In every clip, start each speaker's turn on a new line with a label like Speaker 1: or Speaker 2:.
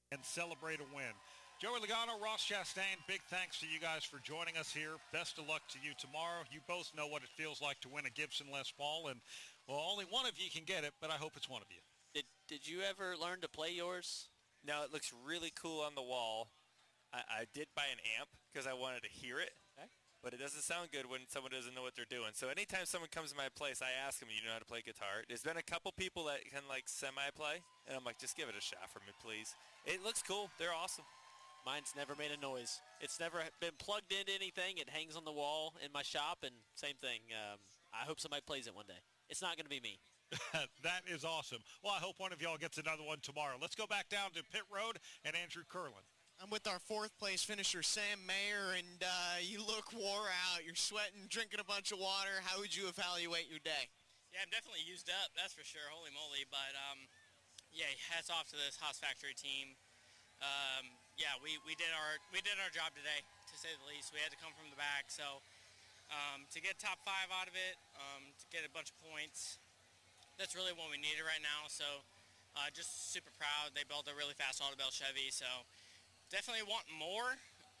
Speaker 1: and celebrate a win. Joey Logano, Ross Chastain, big thanks to you guys for joining us here. Best of luck to you tomorrow. You both know what it feels like to win a Gibson Les Paul, and, well, only one of you can get it, but I hope it's one of you.
Speaker 2: Did you ever learn to play yours?
Speaker 3: No, it looks really cool on the wall. I did buy an amp because I wanted to hear it.
Speaker 2: Okay.
Speaker 3: But it doesn't sound good when someone doesn't know what they're doing. So anytime someone comes to my place, I ask them, you know how to play guitar? There's been a couple people that can, like, semi-play, and I'm like, just give it a shot for me, please. It looks cool. They're awesome.
Speaker 2: Mine's never made a noise. It's never been plugged into anything. It hangs on the wall in my shop, and same thing. I hope somebody plays it one day. It's not going to be me.
Speaker 1: That is awesome. Well, I hope one of y'all gets another one tomorrow. Let's go back down to pit road and Andrew Curlin.
Speaker 4: I'm with our fourth-place finisher, Sam Mayer, and you look wore out. You're sweating, drinking a bunch of water. How would you evaluate your day?
Speaker 5: Yeah, I'm definitely used up, that's for sure. Holy moly. But, yeah, hats off to this Haas Factory team. Yeah, we did our job today, to say the least. We had to come from the back. So to get top 5 out of it, to get a bunch of points, that's really what we needed right now. So just super proud. They built a really fast Audubon Chevy, so definitely want more.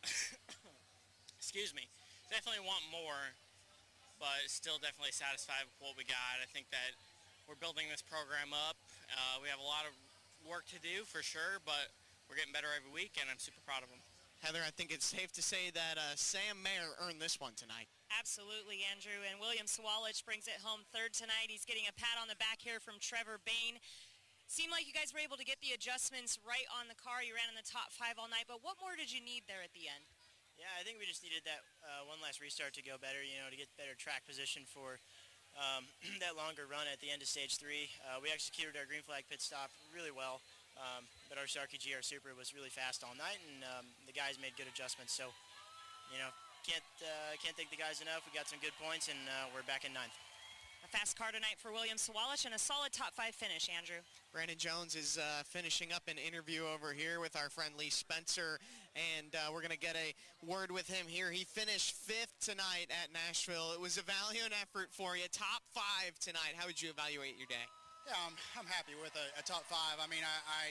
Speaker 5: Excuse me. Definitely want more, but still definitely satisfied with what we got. I think that we're building this program up. We have a lot of work to do for sure, but we're getting better every week, and I'm super proud of them.
Speaker 4: Heather, I think it's safe to say that Sam Mayer earned this one tonight.
Speaker 6: Absolutely, Andrew. And William Sawalich brings it home third tonight. He's getting a pat on the back here from Trevor Bain. Seemed like you guys were able to get the adjustments right on the car. You ran in the top 5 all night, but what more did you need there at the end?
Speaker 7: Yeah, I think we just needed that one last restart to go better, to get better track position for that longer run at the end of Stage 3. We executed our green flag pit stop really well, but our Starkey GR Super was really fast all night, and the guys made good adjustments. So, can't thank the guys enough. We got some good points, and we're back in 9th.
Speaker 6: A fast car tonight for William Sawalich and a solid top 5 finish, Andrew.
Speaker 4: Brandon Jones is finishing up an interview over here with our friend Lee Spencer, and we're going to get a word with him here. He finished 5th tonight at Nashville. It was a valiant effort for you. Top 5 tonight. How would you evaluate your day?
Speaker 8: Yeah, I'm happy with a top 5. I mean,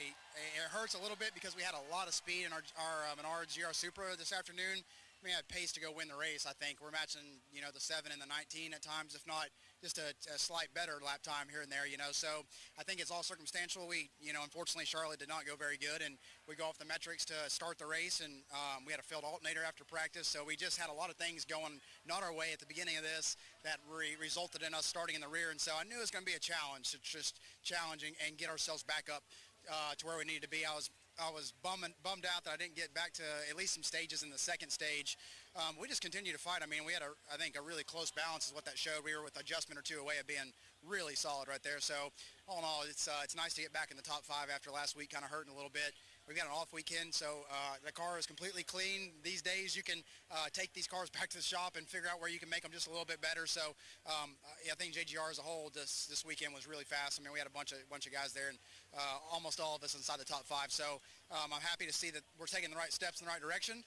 Speaker 8: it hurts a little bit because we had a lot of speed in our GR Supra this afternoon. We had pace to go win the race, I think. We're matching, the 7 and the 19 at times, if not just a slight better lap time here and there, So I think it's all circumstantial. We, unfortunately, Charlotte did not go very good, and we go off the metrics to start the race, and we had a failed alternator after practice, so we just had a lot of things going not our way at the beginning of this that resulted in us starting in the rear, and so I knew it was going to be a challenge to just challenge and get ourselves back up to where we needed to be. I was bummed out that I didn't get back to at least some stages in the second stage. We just continued to fight. I mean, we had, I think, a really close balance is what that showed. We were with adjustment or 2 away of being really solid right there. So, all in all, it's nice to get back in the top 5 after last week kind of hurting a little bit. We've got an off weekend, so the car is completely clean. These days you can take these cars back to the shop and figure out where you can make them just a little bit better. So I think JGR as a whole this weekend was really fast. I mean, we had a bunch of guys there, and almost all of us inside the top 5. So I'm happy to see that we're taking the right steps in the right direction.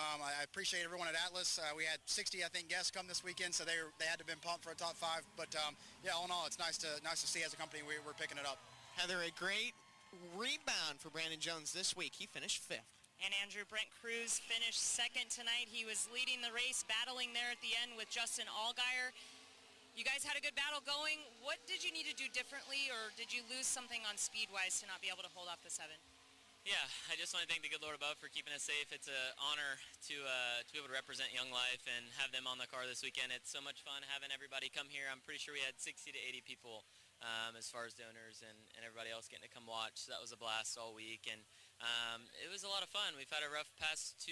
Speaker 8: I appreciate everyone at Atlas. We had 60, I think, guests come this weekend, so they had to have been pumped for a top 5. But yeah, all in all, it's nice to see as a company we're picking it up.
Speaker 4: Heather, a great rebound for Brandon Jones this week. He finished 5th.
Speaker 6: And Andrew, Brent Cruz finished 2nd tonight. He was leading the race, battling there at the end with Justin Allgaier. You guys had a good battle going. What did you need to do differently, or did you lose something on speed-wise to not be able to hold off the 7?
Speaker 2: Yeah, I just want to thank the good Lord above for keeping us safe. It's an honor to be able to represent Young Life and have them on the car this weekend. It's so much fun having everybody come here. I'm pretty sure we had 60 to 80 people as far as donors and everybody else getting to come watch. So that was a blast all week, and it was a lot of fun. We've had a rough past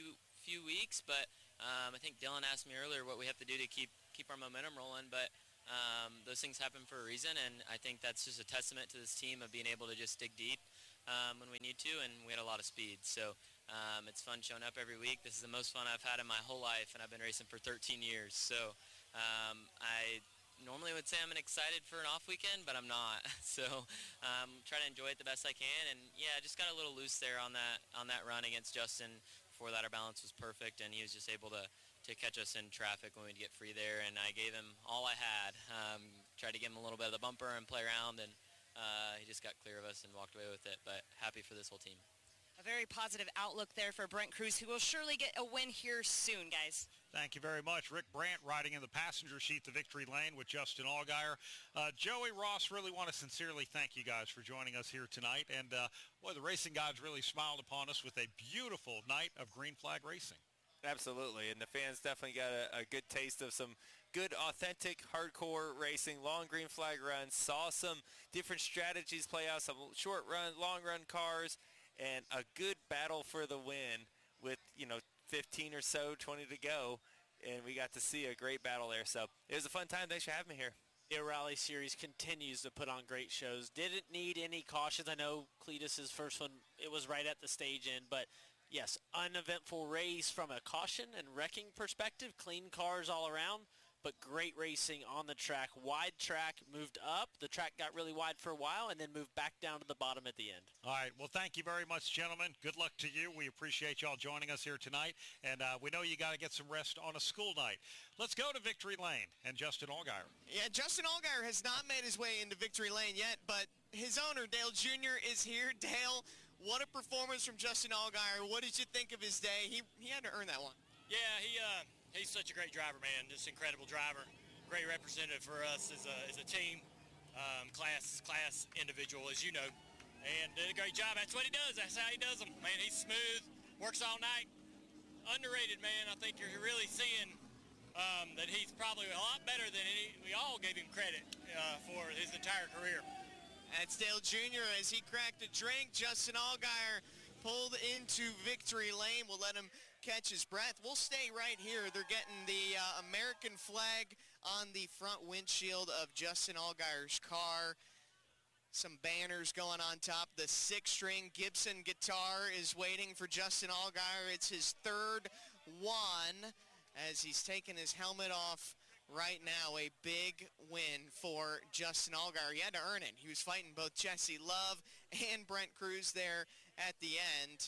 Speaker 2: few weeks, but I think Dylan asked me earlier what we have to do to keep our momentum rolling, but those things happen for a reason, and I think that's just a testament to this team of being able to just dig deep when we need to, and we had a lot of speed. So it's fun showing up every week. This is the most fun I've had in my whole life, and I've been racing for 13 years. So I normally would say I'm excited for an off weekend, but I'm not. So try to enjoy it the best I can, and yeah, just got a little loose there on that run against Justin. Before that, our balance was perfect, and he was just able to catch us in traffic when we'd get free there, and I gave him all I had. Tried to give him a little bit of the bumper and play around, and he just got clear of us and walked away with it, but happy for this whole team.
Speaker 6: A very positive outlook there for Brent Cruz, who will surely get a win here soon, guys.
Speaker 1: Thank you very much. Rick Brandt riding in the passenger seat, the victory lane with Justin Allgaier. Joey, Ross, really want to sincerely thank you guys for joining us here tonight. And, boy, the racing gods really smiled upon us with a beautiful night of green flag racing.
Speaker 3: Absolutely, and the fans definitely got a good taste of some good, authentic, hardcore racing, long green flag runs, saw some different strategies play out, some short run, long run cars, and a good battle for the win with, 15 or so, 20 to go, and we got to see a great battle there. So it was a fun time. Thanks for having me here.
Speaker 9: The Rally Series continues to put on great shows. Didn't need any cautions. I know Cletus's first one, it was right at the stage end, but yes, uneventful race from a caution and wrecking perspective, clean cars all around, but great racing on the track. Wide track, moved up. The track got really wide for a while and then moved back down to the bottom at the end.
Speaker 1: All right. Well, thank you very much, gentlemen. Good luck to you. We appreciate y'all joining us here tonight. And we know you got to get some rest on a school night. Let's go to Victory Lane and Justin Allgaier.
Speaker 4: Yeah, Justin Allgaier has not made his way into Victory Lane yet, but his owner, Dale Jr., is here. Dale, what a performance from Justin Allgaier. What did you think of his day? He had to earn that one.
Speaker 10: Yeah, he's such a great driver, man. Just incredible driver. Great representative for us as a team, class individual, as you know. And did a great job. That's what he does. That's how he does them. Man, he's smooth, works all night. Underrated, man. I think you're really seeing that he's probably a lot better than we all gave him credit for his entire career.
Speaker 4: That's Dale Jr. as he cracked a drink. Justin Allgaier pulled into Victory Lane. We'll let him catch his breath. We'll stay right here. They're getting the American flag on the front windshield of Justin Allgaier's car. Some banners going on top. The 6-string Gibson guitar is waiting for Justin Allgaier. It's his third one as he's taking his helmet off right now. A big win for Justin Allgaier. He had to earn it. He was fighting both Jesse Love and Brent Cruz there at the end,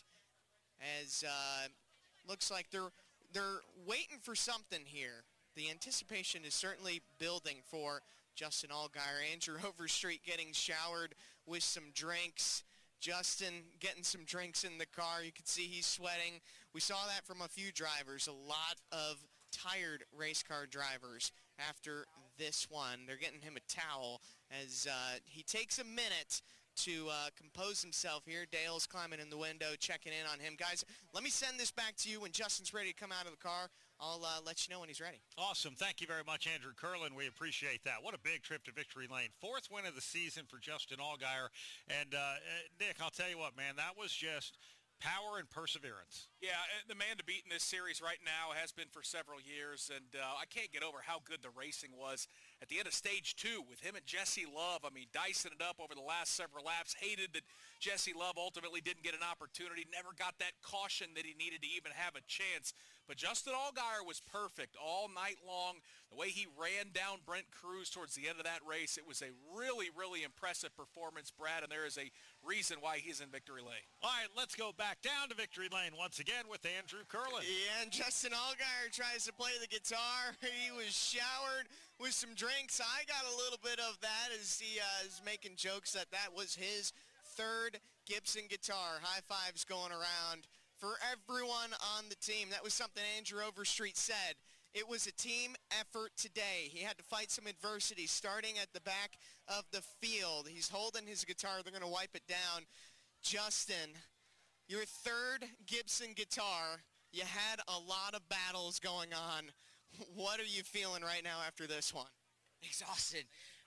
Speaker 4: as looks like they're waiting for something here. The anticipation is certainly building for Justin Allgaier. Andrew Overstreet getting showered with some drinks. Justin getting some drinks in the car. You can see he's sweating. We saw that from a few drivers, a lot of tired race car drivers after this one. They're getting him a towel as he takes a minute to compose himself here. Dale's climbing in the window, checking in on him. Guys, let me send this back to you. When Justin's ready to come out of the car, I'll let you know when he's ready.
Speaker 1: Awesome. Thank you very much, Andrew Curlin. We appreciate that. What a big trip to Victory Lane. 4th win of the season for Justin Allgaier. And, Nick, I'll tell you what, man, that was just power and perseverance.
Speaker 11: Yeah, the man to beat in this series right now has been for several years, and I can't get over how good the racing was at the end of stage 2 with him and Jesse Love. I mean, dicing it up over the last several laps. Hated that Jesse Love ultimately didn't get an opportunity, never got that caution that he needed to even have a chance. But Justin Allgaier was perfect all night long. The way he ran down Brent Cruz towards the end of that race, it was a really, really impressive performance, Brad, and there is a reason why he's in Victory Lane.
Speaker 1: All right, let's go back down to Victory Lane once again with Andrew Curlin.
Speaker 4: Yeah, and Justin Allgaier tries to play the guitar. He was showered with some drinks. I got a little bit of that as he is making jokes that was his 3rd Gibson guitar. High fives going around for everyone on the team. That was something Andrew Overstreet said. It was a team effort today. He had to fight some adversity starting at the back of the field. He's holding his guitar. They're going to wipe it down. Justin, your 3rd Gibson guitar. You had a lot of battles going on. What are you feeling right now after this one?
Speaker 12: Exhausted.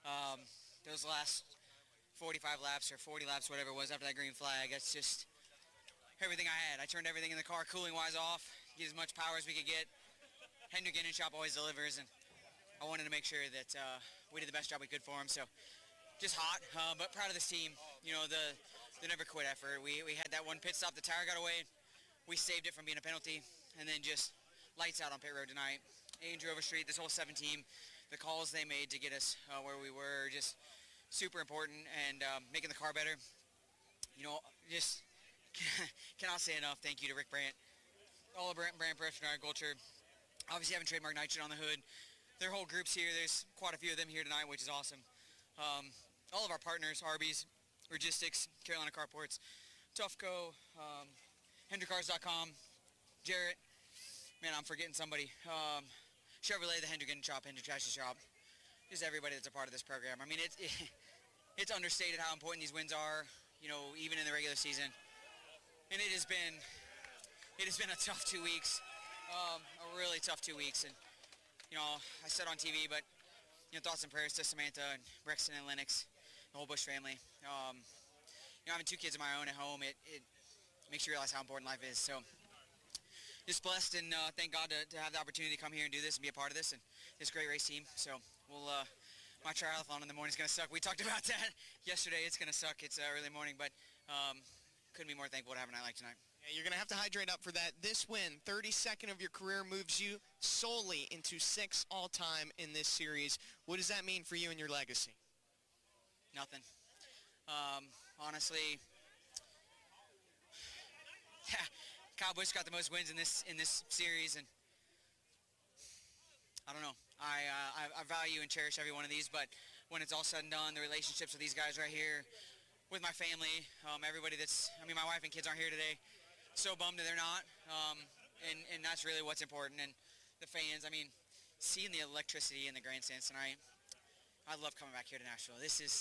Speaker 12: Those last 45 laps or 40 laps, whatever it was, after that green flag, that's just everything I had. I turned everything in the car cooling-wise off, get as much power as we could get. Hendrick Engine Shop always delivers, and I wanted to make sure that we did the best job we could for him. So just hot, but proud of this team. You know, the never quit effort. We had that one pit stop, the tire got away. We saved it from being a penalty, and then just lights out on pit road tonight. Andrew Overstreet, this whole 7 team, the calls they made to get us where we were, just super important, and making the car better. You know, just cannot say enough thank you to Rick Brandt, all of Brand Pressure, Gulcher, obviously having trademark nitrogen on the hood. Their whole group's here. There's quite a few of them here tonight, which is awesome. All of our partners, Arby's, Logistics, Carolina Carports, Tough Co, HendrickCars.com, Jarrett, man, I'm forgetting somebody, Chevrolet, the Hendricken Shop, Hendrick Chassis Shop, just everybody that's a part of this program. I mean, it's understated how important these wins are, even in the regular season. And it has been a tough 2 weeks, a really tough 2 weeks. And, I said on TV, but, thoughts and prayers to Samantha and Brexton and Lennox, the whole Bush family. Having 2 kids of my own at home, it makes you realize how important life is. So just blessed, and thank God to have the opportunity to come here and do this and be a part of this and this great race team. So my triathlon in the morning is going to suck. We talked about that yesterday. It's going to suck. It's early morning, but couldn't be more thankful to have a night like tonight.
Speaker 4: Yeah, you're going to have to hydrate up for that. This win, 32nd of your career, moves you solely into 6th all-time in this series. What does that mean for you and your legacy?
Speaker 12: Nothing. Honestly, Kyle Busch got the most wins in this series, and I don't know. I value and cherish every one of these, but when it's all said and done, the relationships with these guys right here, with my family, everybody my wife and kids aren't here today. So bummed that they're not, and that's really what's important. And the fans, seeing the electricity in the grandstands tonight, I love coming back here to Nashville.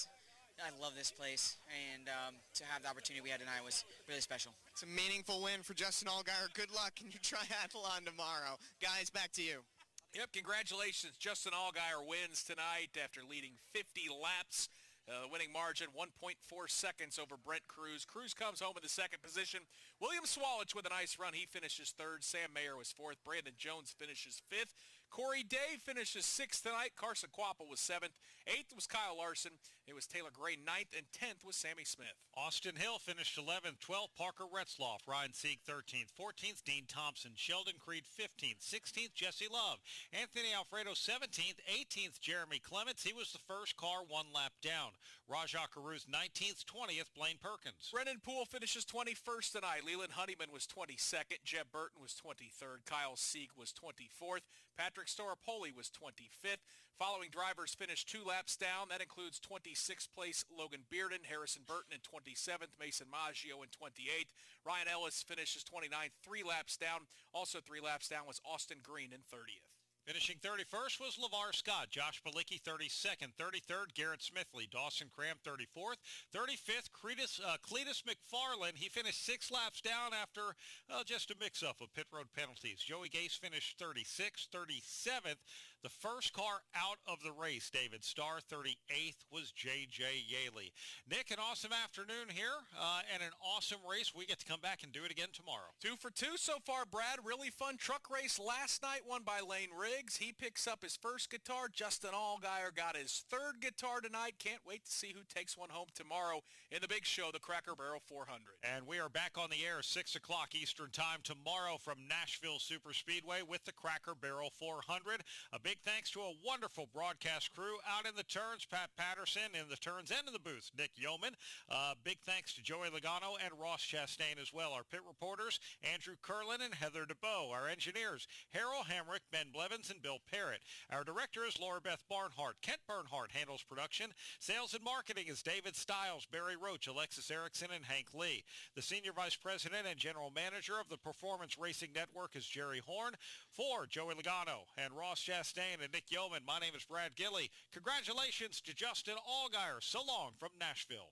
Speaker 12: I love this place, and to have the opportunity we had tonight was really special.
Speaker 4: It's a meaningful win for Justin Allgaier. Good luck in your triathlon tomorrow. Guys, back to you.
Speaker 11: Yep, congratulations. Justin Allgaier wins tonight after leading 50 laps. Winning margin 1.4 seconds over Brent Cruz. Cruz comes home in the second position. William Swalich with a nice run. He finishes third. Sam Mayer was fourth. Brandon Jones finishes fifth. Corey Day finishes sixth tonight. Carson Quapple was seventh. Eighth was Kyle Larson. It was Taylor Gray ninth, and 10th was Sammy Smith.
Speaker 1: Austin Hill finished 11th. 12th, Parker Retzloff. Ryan Sieg 13th. 14th, Dean Thompson. Sheldon Creed 15th. 16th, Jesse Love. Anthony Alfredo 17th. 18th, Jeremy Clements. He was the first car one lap down. Rajah Caruth 19th. 20th, Blaine Perkins.
Speaker 11: Brennan Poole finishes 21st tonight. Leland Honeyman was 22nd. Jeb Burton was 23rd. Kyle Sieg was 24th. Patrick Storopoli was 25th. Following drivers finished 2 laps down. That includes 26th place Logan Bearden, Harrison Burton in 27th, Mason Maggio in 28th. Ryan Ellis finishes 29th, 3 laps down. Also 3 laps down was Austin Green in 30th.
Speaker 1: Finishing 31st was LeVar Scott. Josh Balicki 32nd. 33rd, Garrett Smithley. Dawson Cram 34th. 35th, Cletus McFarland. He finished 6 laps down after just a mix-up of pit road penalties. Joey Gase finished 36th. 37th, the first car out of the race, David Starr. 38th was J.J. Yaley. Nick, an awesome afternoon here and an awesome race. We get to come back and do it again tomorrow.
Speaker 11: 2 for 2 so far, Brad. Really fun truck race last night, won by Lane Riggs. He picks up his first guitar. Justin Allgaier got his third guitar tonight. Can't wait to see who takes one home tomorrow in the big show, the Cracker Barrel 400.
Speaker 1: And we are back on the air 6 o'clock Eastern Time tomorrow from Nashville Superspeedway with the Cracker Barrel 400. A big thanks to a wonderful broadcast crew out in the turns. Pat Patterson in the turns and in the booth. Nick Yeoman. Big thanks to Joey Logano and Ross Chastain as well. Our pit reporters, Andrew Curlin and Heather DeBow. Our engineers, Harold Hamrick, Ben Blevins, and Bill Parrott. Our director is Laura Beth Barnhart. Kent Bernhardt handles production. Sales and marketing is David Stiles, Barry Roach, Alexis Erickson, and Hank Lee. The senior vice president and general manager of the Performance Racing Network is Jerry Horn. For Joey Logano and Ross Chastain and Nick Yeoman, my name is Brad Gilley. Congratulations to Justin Allgaier. So long from Nashville.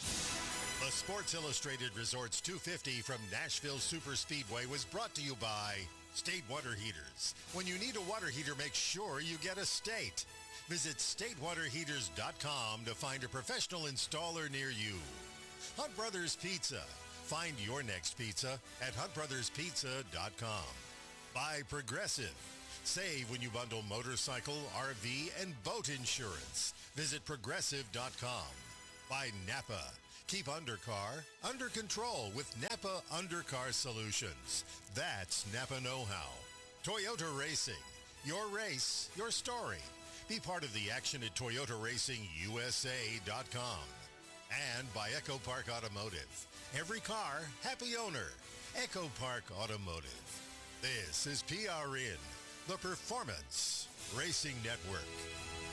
Speaker 13: The Sports Illustrated Resorts 250 from Nashville Superspeedway was brought to you by State Water Heaters. When you need a water heater, make sure you get a State. Visit statewaterheaters.com to find a professional installer near you. Hunt Brothers Pizza. Find your next pizza at huntbrotherspizza.com. By Progressive. Save when you bundle motorcycle, RV, and boat insurance. Visit progressive.com. By Napa. Keep undercar under control with Napa Undercar Solutions. That's Napa know-how. Toyota Racing. Your race, your story. Be part of the action at ToyotaRacingUSA.com. And by Echo Park Automotive. Every car, happy owner. Echo Park Automotive. This is PRN, the Performance Racing Network.